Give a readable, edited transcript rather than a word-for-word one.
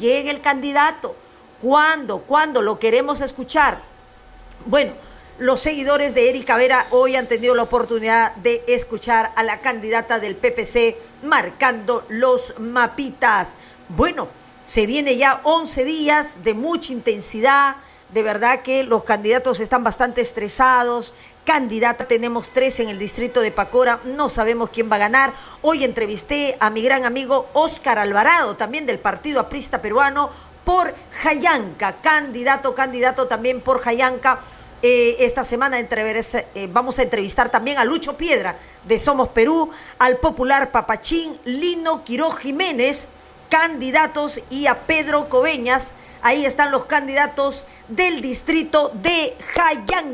llegue el candidato. ¿Cuándo? ¿Cuándo? Lo queremos escuchar. Bueno, los seguidores de Erika Vera hoy han tenido la oportunidad de escuchar a la candidata del PPC marcando los mapitas. Bueno, se viene ya 11 días de mucha intensidad. De verdad que los candidatos están bastante estresados. Candidata tenemos 3 en el distrito de Pacora, no sabemos quién va a ganar. Hoy entrevisté a mi gran amigo Óscar Alvarado, también del Partido Aprista Peruano, por Jayanca, candidato también por Jayanca. Esta semana vamos a entrevistar también a Lucho Piedra de Somos Perú, al popular Papachín, Lino Quiroz Jiménez, candidatos, y a Pedro Coveñas. Ahí están los candidatos del distrito de Jayanca.